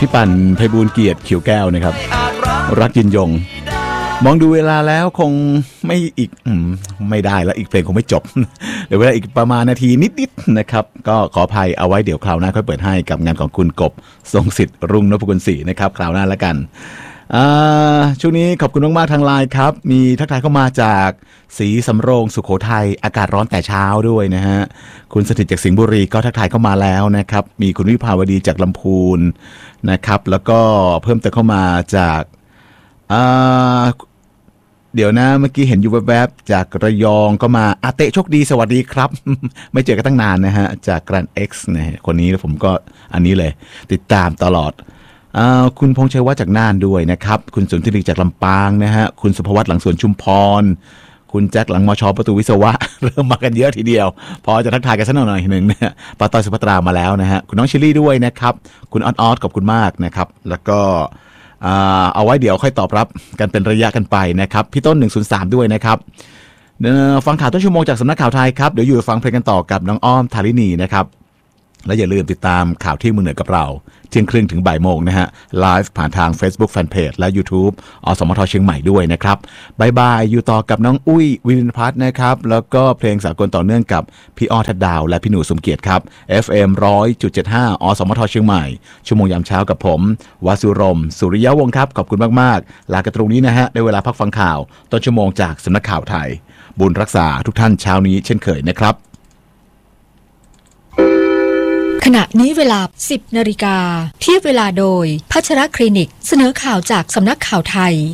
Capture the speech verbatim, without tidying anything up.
พี่ปั่นไพบูลย์เกียรติเขียวแก้วนะครับรักยืนยงมองดูเวลาแล้วคงไม่อีกอไม่ได้แล้วอีกเพลงคงไม่จบเดี๋ยวเวลาอีกประมาณนาทีนิดๆนะครับก็ขออภัยเอาไว้เดี๋ยวคราวหน้าค่อยเปิดให้กับงานของคุณกบทรงสิทธิ์รุ่งนพกุลศรีนะครับคราวหน้าแล้วกันช่วงนี้ขอบคุณมากๆทางไลน์ครับมีทักทายเข้ามาจากศรีสำโรงสุโขทัยอากาศร้อนแต่เช้าด้วยนะฮะคุณสถิตจากสิงห์บุรีก็ทักทายเข้ามาแล้วนะครับมีคุณวิภาวดีจากลำพูนนะครับแล้วก็เพิ่มเติมเข้ามาจากเดี๋ยวนะเมื่อกี้เห็นอยู่แวบๆจากระยองก็มาอาเตะโชคดีสวัสดีครับ ไม่เจอกันตั้งนานนะฮะจากแกรนด์ X นะฮะคนนี้ผมก็อันนี้เลยติดตามตลอดคุณพงษ์ชัยวัฒน์จากน่านด้วยนะครับคุณสุนทรีจากลำปางนะฮะคุณสุภวัฒน์หลังสวนชุมพรคุณแจ็คหลังมชประตูวิศวะ เริ่มมากันเยอะทีเดียวพอจะทักทายกันสักหน่อยหนึ่งนะปาต้อยสุภัตรามาแล้วนะฮะคุณน้องชิลลี่ด้วยนะครับคุณออดออดขอบคุณมากนะครับแล้วก็เอาไว้เดี๋ยวค่อยตอบรับกันเป็นระยะกันไปนะครับพี่ต้นหนึ่งศูนย์สามด้วยนะครับฟังข่าวต้นชั่วโมงจากสำนักข่าวไทยครับเดี๋ยวอยู่ฟังเพลงกันต่อกับน้องอ้อมธารินีนะครับและอย่าลืมติดตามข่าวที่มือเหนือกับเราเที่ยงครึ่งถึงบ่ายโมงนะฮะไลฟ์ผ่านทาง Facebook Fanpage และ YouTube อสมทเชียงใหม่ด้วยนะครับบายบายอยู่ต่อกับน้องอุ้ยวิรินพัฒน์นะครับแล้วก็เพลงสากลต่อเนื่องกับพี่อ้อทัดดาวและพี่หนูสมเกียรติครับ เอฟ เอ็ม หนึ่งร้อยจุดเจ็ดห้า อสมทเชียงใหม่ชั่วโมงยามเช้ากับผมวสุรมสุริยะวงศ์ครับขอบคุณมากๆลากันตรงนี้นะฮะได้เวลาพักฟังข่าวต้นชั่วโมงจากสำนักข่าวไทยบุญรักษาทุกท่านเช้านี้เช่นเคยนะครับขณะนี้เวลา สิบนาฬิกา เทียบเวลาโดยพัชรคลินิกเสนอข่าวจากสำนักข่าวไทย